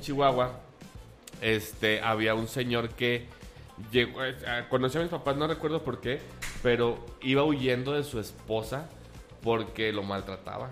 Chihuahua, había un señor que llegó, conoció a mis papás, no recuerdo por qué, pero iba huyendo de su esposa porque lo maltrataba.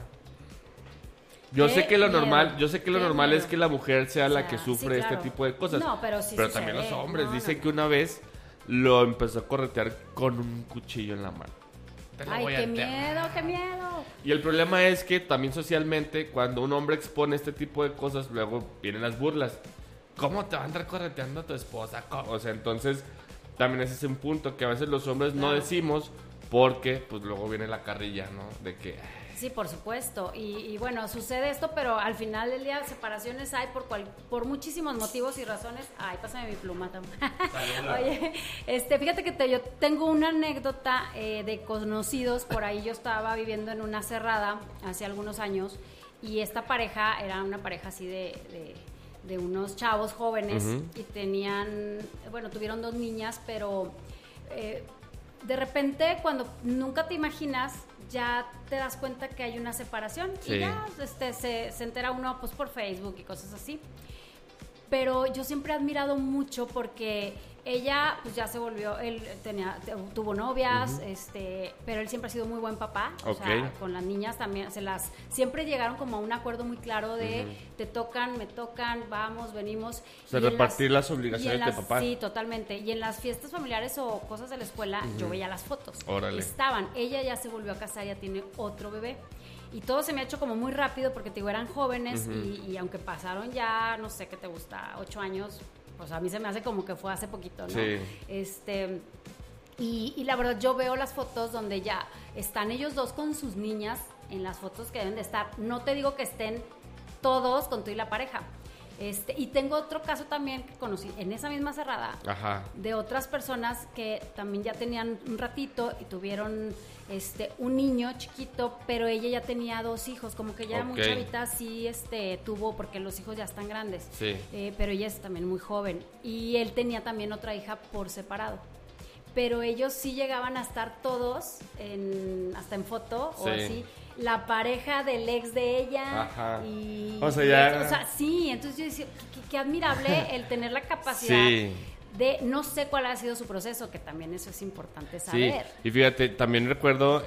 Yo sé que lo normal es que la mujer sea la que sufre sí, claro. este tipo de cosas. No, pero también los hombres. No, Dicen que una vez lo empezó a corretear con un cuchillo en la mano. Ay, qué miedo, qué miedo. Y el problema es que también socialmente, cuando un hombre expone este tipo de cosas, luego vienen las burlas. ¿Cómo te va a andar correteando a tu esposa? O sea, entonces también ese es un punto que a veces los hombres no decimos porque pues luego viene la carrilla, ¿no? De que... Sí, por supuesto. Y bueno, sucede esto, pero al final del día separaciones hay por muchísimos motivos y razones. Ay, pásame mi pluma también. Oye, fíjate que yo tengo una anécdota de conocidos. Por ahí yo estaba viviendo en una cerrada hace algunos años y esta pareja era una pareja así de unos chavos jóvenes y tuvieron 2 niñas, pero de repente cuando nunca te imaginas ya te das cuenta que hay una separación y ya se entera uno pues por Facebook y cosas así. Pero yo siempre he admirado mucho porque ella pues ya se volvió, él tuvo novias, pero él siempre ha sido muy buen papá, o sea, con las niñas también siempre llegaron como a un acuerdo muy claro de te tocan, me tocan, vamos, venimos. O sea, repartir las obligaciones de papá. Sí, totalmente. Y en las fiestas familiares o cosas de la escuela, yo veía las fotos. Órale. Ella ya se volvió a casar, ya tiene otro bebé. Y todo se me ha hecho como muy rápido porque te digo, eran jóvenes y aunque pasaron ya, no sé qué te gusta, 8 años, pues a mí se me hace como que fue hace poquito, ¿no? Sí. Y la verdad yo veo las fotos donde ya están ellos dos con sus niñas en las fotos que deben de estar. No te digo que estén todos con tú y la pareja. Y tengo otro caso también que conocí en esa misma cerrada. Ajá. De otras personas que también ya tenían un ratito y tuvieron un niño chiquito, pero ella ya tenía 2 hijos, como que ya muy chavita, sí tuvo, porque los hijos ya están grandes. Sí. Pero ella es también muy joven. Y él tenía también otra hija por separado. Pero ellos sí llegaban a estar todos, hasta en foto o así. La pareja del ex de ella. Ajá. O sea, sí, entonces yo decía, qué admirable el tener la capacidad de, no sé cuál ha sido su proceso, que también eso es importante saber. Sí, y fíjate, también recuerdo,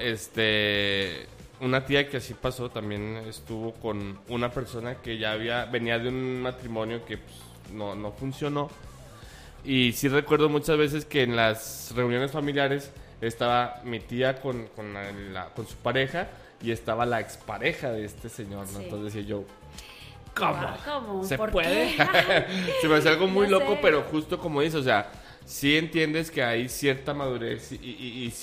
una tía que así pasó, también estuvo con una persona que ya venía de un matrimonio que pues, no funcionó. Y sí recuerdo muchas veces que en las reuniones familiares estaba mi tía con su pareja y estaba la expareja de este señor, ¿no? Sí. Entonces decía yo, ¿cómo? ¿Se puede? Se me hace algo muy loco, pero justo como dices, o sea, sí entiendes que hay cierta madurez y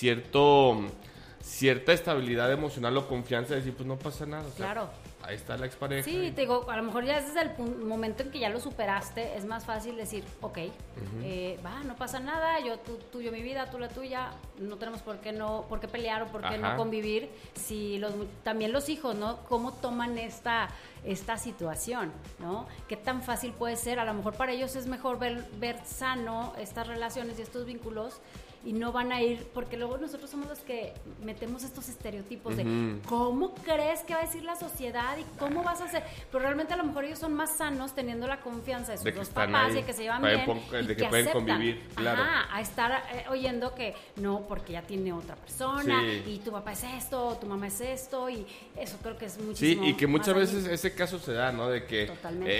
cierta estabilidad emocional o confianza de decir, pues no pasa nada. O sea, claro. Ahí está la expareja. Sí, te digo, a lo mejor ya desde el momento en que ya lo superaste, es más fácil decir, ok, no pasa nada, tú mi vida, tú la tuya, no tenemos por qué pelear o por qué no convivir. Si también los hijos, ¿no? ¿Cómo toman esta situación, ¿no? ¿Qué tan fácil puede ser? A lo mejor para ellos es mejor ver sano estas relaciones y estos vínculos y no van a ir, porque luego nosotros somos los que metemos estos estereotipos de ¿cómo crees que va a decir la sociedad y cómo vas a hacer? Pero realmente a lo mejor ellos son más sanos teniendo la confianza de sus dos papás y que se llevan bien y que pueden aceptan, convivir, claro. A estar oyendo que no, porque ya tiene otra persona y tu papá es esto, tu mamá es esto, y eso creo que es muchísimo. Sí, y que muchas veces ese caso se da, ¿no? De que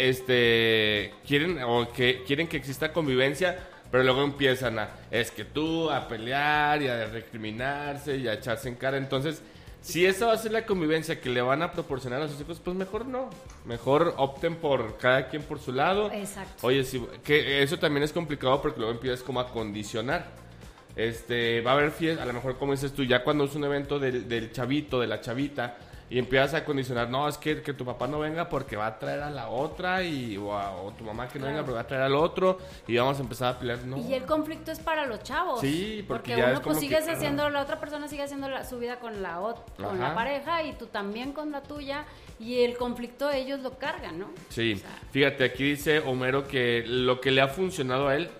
quieren que exista convivencia, pero luego empiezan es que tú, a pelear y a recriminarse y a echarse en cara. Entonces, si esa va a ser la convivencia que le van a proporcionar a sus hijos, pues mejor no. Mejor opten por cada quien por su lado. Exacto. Oye, sí, que eso también es complicado porque luego empiezas como a condicionar. Va a haber fiestas, a lo mejor como dices tú, ya cuando es un evento del chavito, de la chavita, y empiezas a condicionar, no, es que tu papá no venga porque va a traer a la otra o tu mamá que no venga porque va a traer al otro y vamos a empezar a pelear, ¿no? Y el conflicto es para los chavos. Sí, porque ya uno es pues sigues haciendo, la otra persona sigue haciendo su vida con la pareja y tú también con la tuya, y el conflicto ellos lo cargan, ¿no? Sí, o sea, fíjate, aquí dice Homero que lo que le ha funcionado a él,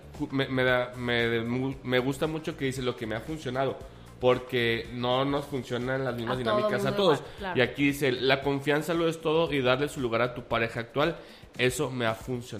me gusta mucho que dice lo que me ha funcionado, porque no nos funcionan las mismas dinámicas a todos. Igual, claro. Y aquí dice, la confianza lo es todo y darle su lugar a tu pareja actual, eso me ha funcionado.